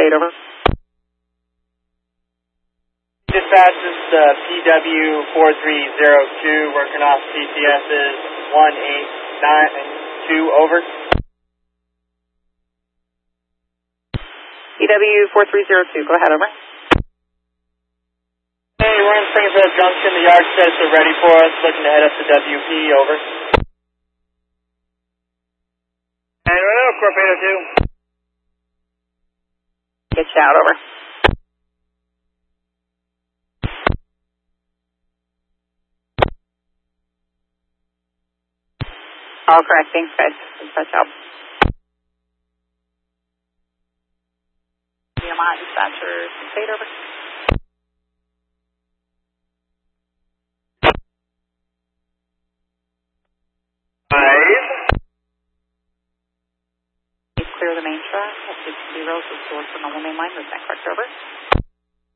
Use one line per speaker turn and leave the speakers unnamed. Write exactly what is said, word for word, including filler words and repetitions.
State, over.
Dispatch, this is uh, P W four three zero two, working off C C S's one eight nine two, over.
P W four three zero two, go ahead, over.
Hey, we're in Springfield Junction, the yard sets are ready for us, looking to head up to W P, over. And right now, Corp eight oh two.
Get you out, over. All correct, thanks guys. Dispatch out. B M I dispatcher, State, over.
Five.
Please clear the main track. I'll take zero to source for normal main line. Movement correct, over.